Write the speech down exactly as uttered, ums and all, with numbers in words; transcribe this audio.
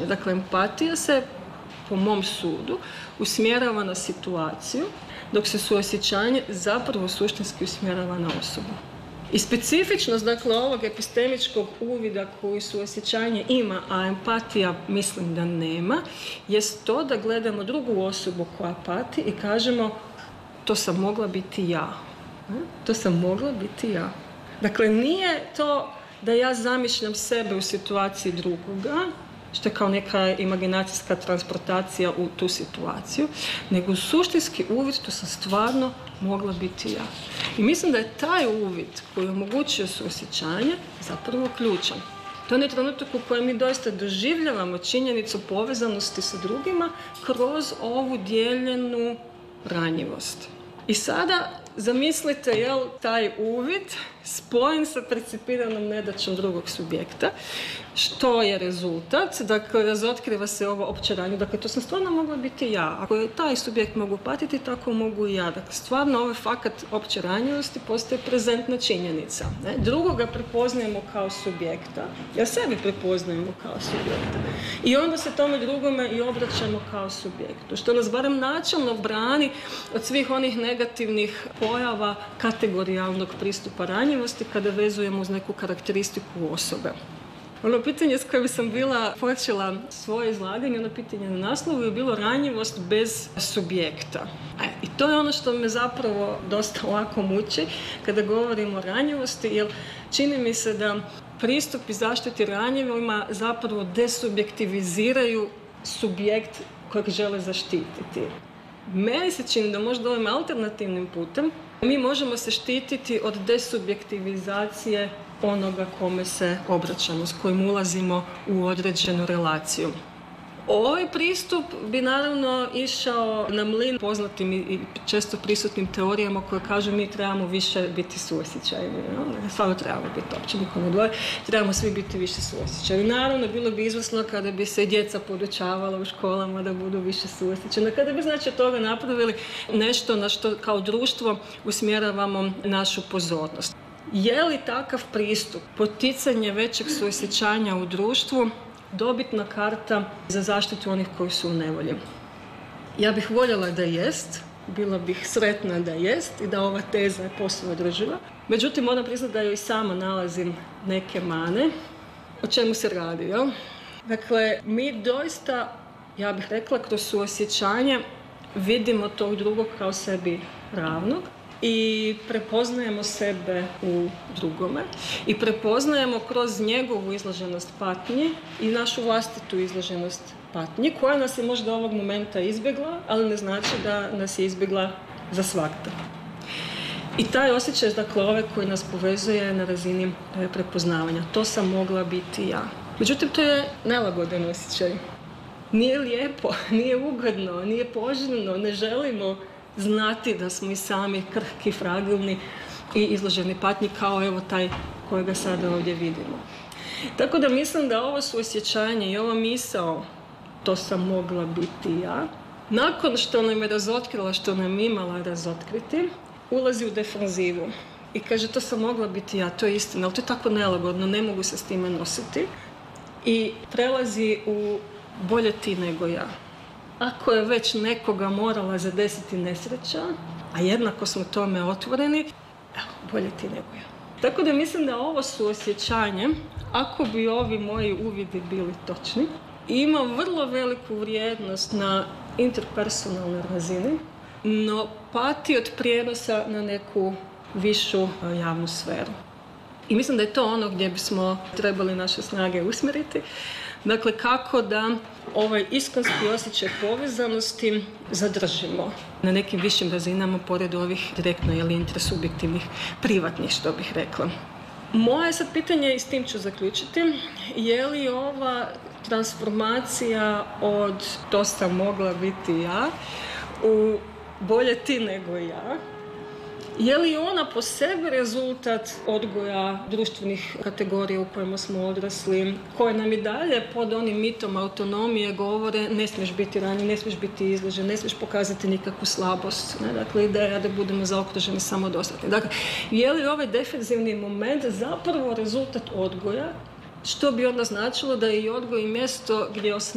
Dakle, empatija se, po mom sudu, usmjerava na situaciju, dok se suosjećanje zapravo suštinski usmjerava na osobu. I specifičnost, dakle, ovog epistemičkog uvida koji suosjećanje ima, a empatija mislim da nema, jest to da gledamo drugu osobu koja pati i kažemo to sam mogla biti ja. To sam mogla biti ja. Dakle, nije to da ja zamišljam sebe u situaciji drugoga, što je kao neka imaginacijska transportacija u tu situaciju, nego suštinski uvid, to sam stvarno mogla biti ja. I mislim da je taj uvid koji omogućuje suosjećanje zapravo ključan. To je onaj trenutak u kojem mi doista doživljavamo činjenicu povezanosti sa drugima kroz ovu dijeljenu ranjivost. I sada zamislite, jel, taj uvid spojen sa percipiranom nedaćom drugog subjekta. Što je rezultat? Dakle, razotkriva se ovo opće ranjivo. Dakle, to sam stvarno mogla biti ja. Ako je taj subjekt mogu patiti, tako mogu i ja. Dakle, stvarno ovaj fakat opće ranjivosti postaje prezentna činjenica. Ne? Drugoga prepoznajemo kao subjekta, ja sebi prepoznajemo kao subjekta. I onda se tome drugome i obraćamo kao subjektu. Što nas barem načelno brani od svih onih negativnih pojava kategorijalnog pristupa ranjivosti kada vezujemo uz neku karakteristiku osobe. Ono pitanje s kojim sam bila počela svoje izlaganje, ono pitanje na naslovu je bilo ranjivost bez subjekta. E, I to je ono što me zapravo dosta lako muči kada govorimo o ranjivosti, jer čini mi se da pristup i zaštiti ranjivima zapravo desubjektiviziraju subjekt kojeg žele zaštititi. Meni se čini da možda ovim alternativnim putem mi možemo se štititi od desubjektivizacije onoga kome se obraćamo, s kojim ulazimo u određenu relaciju. Ovaj pristup bi naravno išao na mlin poznatim i često prisutnim teorijama koje kažu mi trebamo više biti suosjećajni. No? Stvarno trebamo biti, uopće niko ne dvoje, trebamo svi biti više suosjećajni. Naravno, bilo bi izvrsno kada bi se djeca podučavala u školama da budu više suosjećajni. Kada bi znači od toga napravili nešto na što kao društvo usmjeravamo našu pozornost. Je li takav pristup, poticanje većeg suosjećanja u društvu, dobitna karta za zaštitu onih koji su u nevolji? Ja bih voljela da jest, bila bih sretna da jest i da ova teza je posve održiva. Međutim, moram priznati da joj i sama nalazim neke mane. O čemu se radi, jel? Dakle, mi doista, ja bih rekla, kroz suosjećanje vidimo tog drugog kao sebi ravnog i prepoznajemo sebe u drugome i prepoznajemo kroz njegovu izloženost patnji i našu vlastitu izloženost patnji, koja nas je možda ovog momenta izbjegla, ali ne znači da nas je izbjegla za svagda. I taj osjećaj, dakle, ovaj koji nas povezuje na razini prepoznavanja. To sam mogla biti ja. Međutim, to je nelagodan osjećaj. Nije lijepo, nije ugodno, nije poželjno, ne želimo znati da smo i sami krhki, fragilni i izloženi patnji kao evo taj kojega sada ovdje vidimo. Tako da mislim da ovo suosjećanje i ova misao to sam mogla biti ja, nakon što nam je razotkrila što nam je imala razotkriti, ulazi u defanzivu i kaže to sam mogla biti ja, to je istina, ali to je tako nelagodno, ne mogu se s time nositi i prelazi u bolje ti nego ja. Ako je već nekoga morala zadesiti nesreća, a jednako smo tome otvoreni, evo, bolje ti nego ja. Tako da mislim da ovo suosjećanje, ako bi ovi moji uvidi bili točni, ima vrlo veliku vrijednost na interpersonalnoj razini, no pati od prijenosa na neku višu javnu sferu. I mislim da je to ono gdje bismo trebali naše snage usmjeriti. Dakle, kako da ovaj iskonski osjećaj povezanosti zadržimo na nekim višim razinama pored ovih direktno ili intersubjektivnih, privatnih, što bih rekla. Moje sad pitanje, i s tim ću zaključiti, je li ova transformacija od to sam mogla biti ja u bolje ti nego ja, je li ona po sebi rezultat odgoja društvenih kategorija u kojima smo odrasli, koje nam i dalje pod onim mitom autonomije govore ne smiješ biti ranjiv, ne smiješ biti izložen, ne smiješ pokazati nikakvu slabost. Ne? Dakle, ideja da budemo zaokruženi samodostatni. Dakle, je li ovaj defenzivni moment zapravo rezultat odgoja, što bi onda značilo da je i odgoj mjesto gdje